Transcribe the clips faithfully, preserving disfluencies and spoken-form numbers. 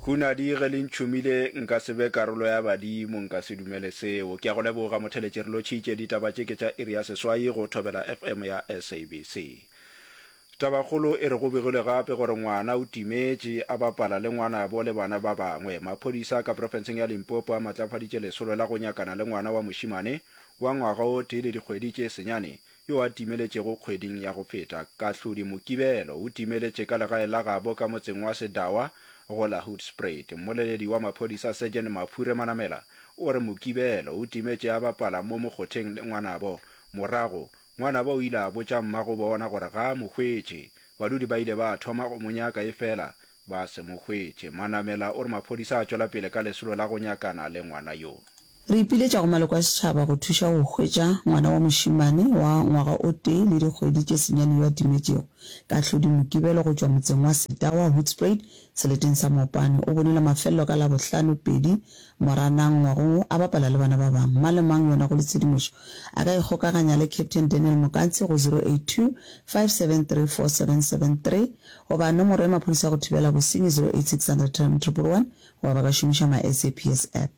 kuna di ge le ntšhomile nka sebe karolo ya badimo nka se dumele seo ke a go leboga motheletši re lotšhitše ditaba tše ke tša iri ya seswai go thobela F M ya S A B C. Tabakgolo e re go begile gape gore ngwana o timetše a bapala le ngwana bo le bana ba bangwe. Maphodisa ka profenseng ya Limpopo a matlafaditše lesolo la go nyakana le ngwana wa mošimane wa ngwaga o tee le dikgwedi tše senyane yo a timeletšego kgweding ya go feta. Kahlodi Mokibelo o timeletše ka legae la gabo ka motseng wa Sedawa go la Hoedspruit. Mmoleledi wa maphodisa Sergeant Maphure Manamela o re Mokibelo o timetše a bapala mo mokgotheng le ngwanabo. Morago ngwana ba o ile a botša mmago bona gore ga mo hwetše. Badudi ba ile ba thoma go monyaka e fela ba se mo hwetše. Manamela o re maphodisa a tšwela pele ka lesolo la go nyakana le ngwana yo. Re ipiletša go maloko a setšhaba go thuša go hwetša ngwana wa mošimane wa ngwaga o tee le dikgwedi tše senyane yo a timetšego. Kahlodi Mokibelo go tšwa motseng wa Sedawa Hoedspruit seleteng sa Mopane o bonile mafelelo ka la bohlano pedi moranang ngwago a bapala le bana ba bangwe. Mang le mang yona go le tshedimošo a ka ikgokaganya le Captain Daniel Mokantse go zero eight two five seven three four seven seven three goba nomoro ya maphodisa go thibela bosenyi zero eight six hundred one one one goba ba ka šomiša ma S A P S app.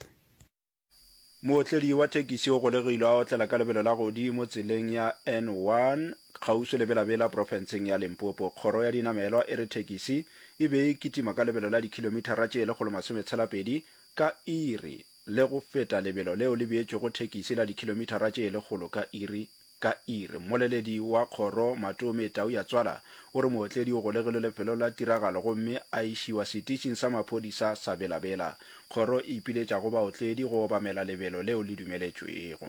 Mootledi wa thekisi o golegilwe a otlela ka lebelo la godimo tseleng ya N one kgauswi le belabela profenseng ya Limpopo. Kgoro ya dinamelwa e re thekisi e be e kitima ka lebelo la dikilomitara tše lekgolo masometshela-pedi ka iri le go feta lebelo leo le beetšego thekisi la dikilomitara tše lekgolo ka iri ka iri. Mmoleledi wa kgoro Matome Tau ya Tswala o re mootledi o golegilwe lefelo la tiragalo gomme a išiwa setišing sa maphodisa sa belabela. Kgoro e ipiletša go baotledi go obamela lebelo leo le dumeletšwego.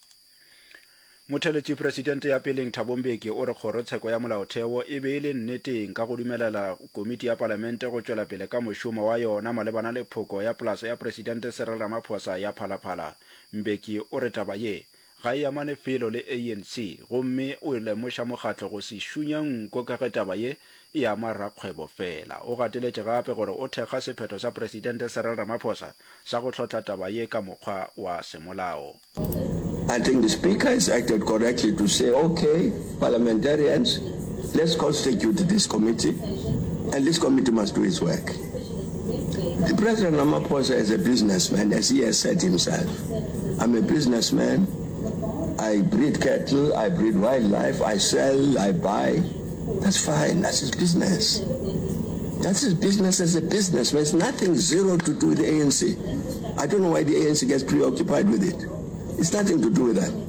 Motheletši presidente ya peleng Thabo Mbeki o re kgorotsheko ya molaotheo e be e le nneteng ka go dumelela komiti ya palamente go tšwela pele ka mošomo wa yona malebana le phoko ya polase ya presidente Cyril Ramaphosa ya phalaphala. Mbeki o re taba ye ga e amane felo le A N C gomme o lemoša mokgatlo go se šunya nko ka ge taba ye e ama rakgwebo fela. O gateletše gape gore o thekga sephetho sa presidente Cyril Ramaphosa sa go tlhotla taba ye ka mokgwa wa semolao. I think the speaker has acted correctly to say, okay, parliamentarians, let's constitute this committee and this committee must do its work. The President Ramaphosa is a businessman, as he has said himself. I'm a businessman. I breed cattle, I breed wildlife, I sell, I buy. That's fine, that's his business. That's his business as a businessman. It's nothing zero to do with the A N C. I don't know why the A N C gets preoccupied with it. It's nothing to do with that.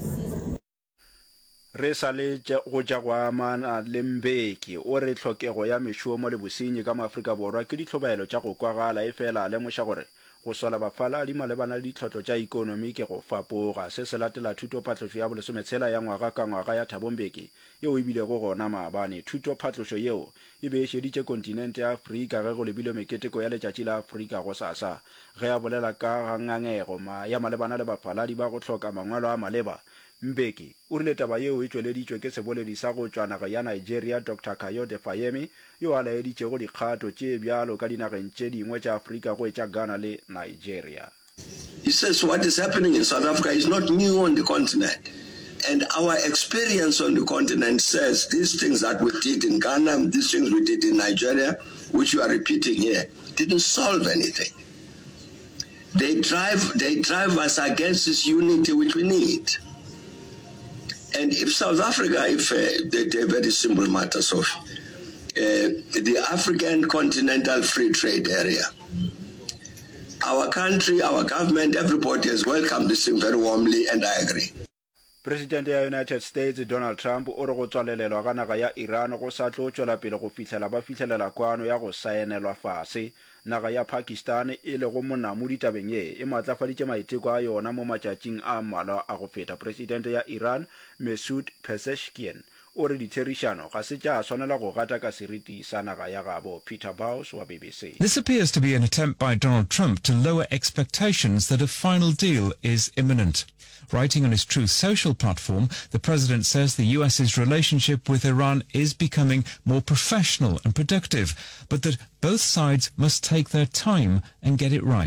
Re sa le go ja go amana le Mbeki o re tlhokego ya mešomo le bosenyi ka Maafrika Borwa ke ditlhobaelo tša go kwagala e fela le moša gore go sola bafaladi malebana le ditlhotlo tša ikonomi ke go fapoga. Se se latela thuto phatlošo ya bolesometshela ya ngwaga ka ngwaga ya Thabo Mbeki yeo e bile go gona maabane. Thuto phatlošo yeo e be e šeditše kontinente ya Afrika ge go lebile meketeko ya letšatši la Afrika go sasa ge a bolela ka gangangego ya malebana le bafaladi ba go hloka mangwalo a maleba. Mbeki o rile taba yeo e tšweleditšwe ke seboledi sa go tšwa naga ya Nigeria Doctor Kayode Fayemi yo a laeditšego dikgato tše bjalo ka dinageng tše dingwe tša Afrika go etša Ghana le Nigeria. He says what is happening in South Africa is not new on the continent. And our experience on the continent says these things that we did in Ghana, these things we did in Nigeria, which you are repeating here, didn't solve anything. They drive, they drive us against this unity which we need. And if South Africa, if uh, they, they're very simple matters of uh, the African continental free trade area, our country, our government, everybody has welcomed this thing very warmly, and I agree. President ya United States Donald Trump o re go tswalelelwa ka naga ya Iran go sa tlo tšwela pele go fihlela ba fihlelela kwano ya go saenelwa fase. Naga ya Pakistan e le go mona mo ditabeng ye e matlafaditše maiteko a yona mo matšatšing a mmalwa a go feta. President ya Iran Masoud Pezeshkian o re ditherišano ga se tša swanela go gata ka seriti sa naga ya gabo. Peter Bowes wa B B C. This appears to be an attempt by Donald Trump to lower expectations that a final deal is imminent. Writing on his Truth Social platform, the president says the US's relationship with Iran is becoming more professional and productive, but that both sides must take their time and get it right.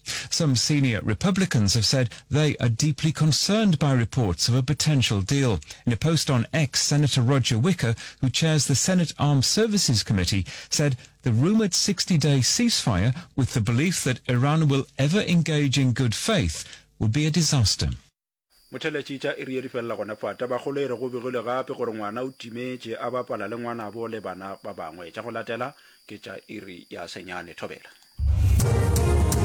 Some senior Republicans have said they are deeply concerned by reports of a potential deal. In a post on X, Senator Roger Wicker, who chairs the Senate Armed Services Committee, said the rumoured sixty-day ceasefire, with the belief that Iran will ever engage in good faith, would be a disaster. motheletši tša iri ye di felela gona fa tabagolo e re go begile gape gore ngwana o timetše a bapala le ngwana bo le bana ba bangwe tša go latela ke tša iri ya senyane thobela.